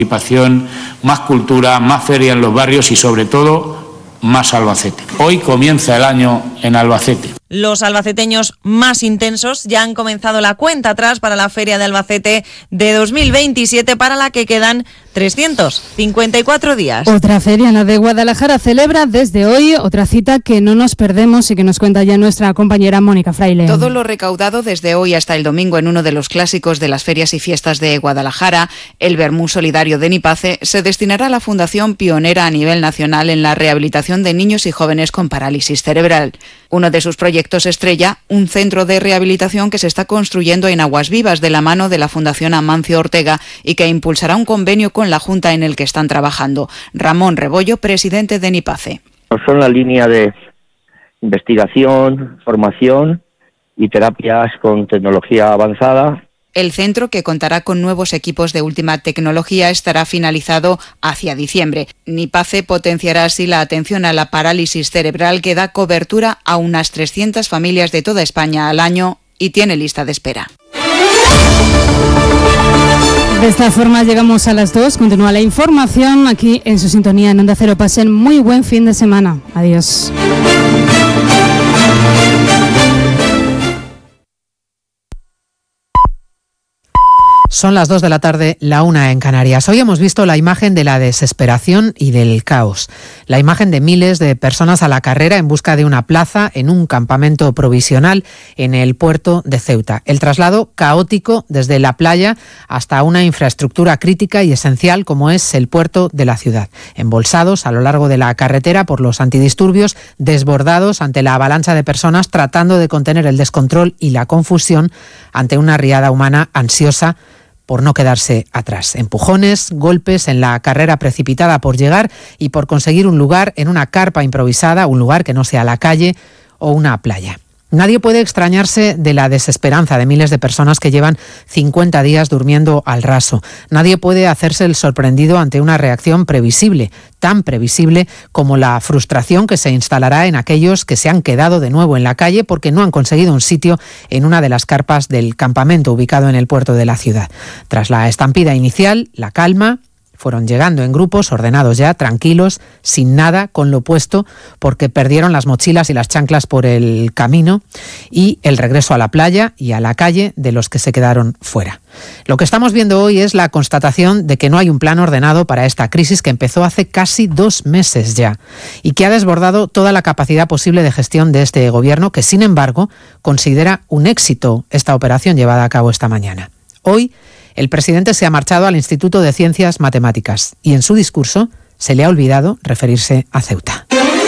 participación, más cultura, más feria en los barrios y sobre todo más Albacete. Hoy comienza el año en Albacete. Los albaceteños más intensos ya han comenzado la cuenta atrás para la Feria de Albacete de 2027, para la que quedan 354 días. Otra feria, la de Guadalajara, celebra desde hoy otra cita que no nos perdemos y que nos cuenta ya nuestra compañera Mónica Fraile. Todo lo recaudado desde hoy hasta el domingo en uno de los clásicos de las ferias y fiestas de Guadalajara, el Vermú Solidario de Nipace, se destinará a la fundación pionera a nivel nacional en la rehabilitación de niños y jóvenes con parálisis cerebral. Uno de sus proyectos estrella, un centro de rehabilitación que se está construyendo en Aguas Vivas de la mano de la Fundación Amancio Ortega y que impulsará un convenio con la Junta en el que están trabajando. Ramón Rebollo, presidente de Nipace. Son la línea de investigación, formación y terapias con tecnología avanzada. El centro, que contará con nuevos equipos de última tecnología, estará finalizado hacia diciembre. Nipace potenciará así la atención a la parálisis cerebral, que da cobertura a unas 300 familias de toda España al año y tiene lista de espera. De esta forma llegamos a las 2. Continúa la información aquí en su sintonía en Onda Cero. Pasen muy buen fin de semana. Adiós. Son las 2 de la tarde, la 1 en Canarias. Hoy hemos visto la imagen de la desesperación y del caos. La imagen de miles de personas a la carrera en busca de una plaza en un campamento provisional en el puerto de Ceuta. El traslado caótico desde la playa hasta una infraestructura crítica y esencial como es el puerto de la ciudad. Embolsados a lo largo de la carretera por los antidisturbios, desbordados ante la avalancha de personas tratando de contener el descontrol y la confusión ante una riada humana ansiosa por no quedarse atrás. Empujones, golpes en la carrera precipitada por llegar y por conseguir un lugar en una carpa improvisada, un lugar que no sea la calle o una playa. Nadie puede extrañarse de la desesperanza de miles de personas que llevan 50 días durmiendo al raso. Nadie puede hacerse el sorprendido ante una reacción previsible, tan previsible como la frustración que se instalará en aquellos que se han quedado de nuevo en la calle porque no han conseguido un sitio en una de las carpas del campamento ubicado en el puerto de la ciudad. Tras la estampida inicial, la calma. Fueron llegando en grupos, ordenados ya, tranquilos, sin nada, con lo puesto, porque perdieron las mochilas y las chanclas por el camino, y el regreso a la playa y a la calle de los que se quedaron fuera. Lo que estamos viendo hoy es la constatación de que no hay un plan ordenado para esta crisis que empezó hace casi 2 meses ya y que ha desbordado toda la capacidad posible de gestión de este gobierno, que sin embargo considera un éxito esta operación llevada a cabo esta mañana. Hoy, el presidente se ha marchado al Instituto de Ciencias Matemáticas y en su discurso se le ha olvidado referirse a Ceuta.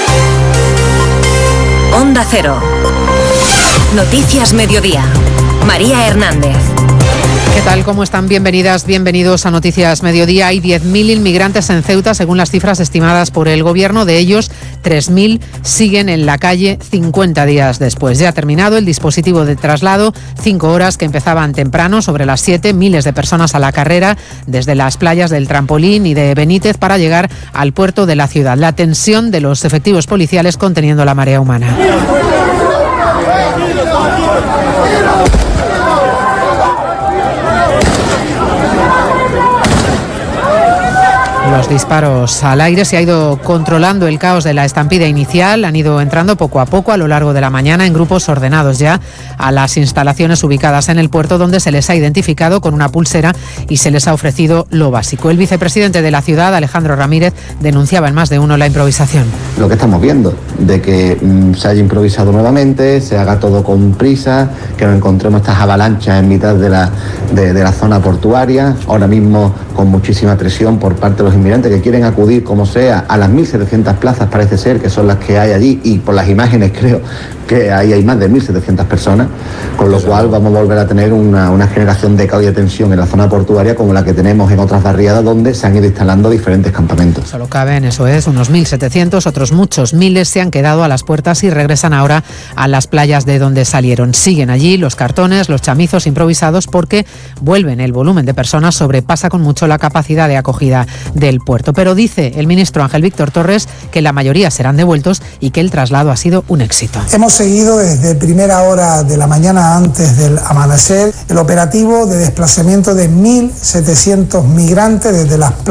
Onda Cero. Noticias Mediodía. María Hernández. ¿Qué tal? ¿Cómo están? Bienvenidas, bienvenidos a Noticias Mediodía. Hay 10.000 inmigrantes en Ceuta, según las cifras estimadas por el Gobierno. De ellos, 3.000 siguen en la calle 50 días después. Ya ha terminado el dispositivo de traslado, 5 horas que empezaban temprano, sobre las 7, miles de personas a la carrera, desde las playas del Trampolín y de Benítez para llegar al puerto de la ciudad. La tensión de los efectivos policiales conteniendo la marea humana. Los disparos al aire. Se ha ido controlando el caos de la estampida inicial. Han ido entrando poco a poco a lo largo de la mañana en grupos ordenados ya a las instalaciones ubicadas en el puerto, donde se les ha identificado con una pulsera y se les ha ofrecido lo básico. El vicepresidente de la ciudad, Alejandro Ramírez, denunciaba en Más de Uno la improvisación. Lo que estamos viendo, de que se haya improvisado nuevamente, se haga todo con prisa, que nos encontremos estas avalanchas en mitad de la zona portuaria, ahora mismo con muchísima presión por parte de los inmigrantes que quieren acudir como sea a las 1.700 plazas, parece ser que son las que hay allí, y por las imágenes creo que ahí hay más de 1.700 personas, con lo cual vamos a volver a tener una generación de caos y de tensión en la zona portuaria como la que tenemos en otras barriadas donde se han ido instalando diferentes campamentos. Solo caben, eso es, unos 1.700, otros muchos miles se han quedado a las puertas y regresan ahora a las playas de donde salieron. Siguen allí los cartones, los chamizos improvisados, porque vuelven. El volumen de personas sobrepasa con mucho la capacidad de acogida del puerto. Pero dice el ministro Ángel Víctor Torres que la mayoría serán devueltos y que el traslado ha sido un éxito. Hemos seguido desde primera hora de la mañana antes del amanecer el operativo de desplazamiento de 1.700 migrantes desde las playas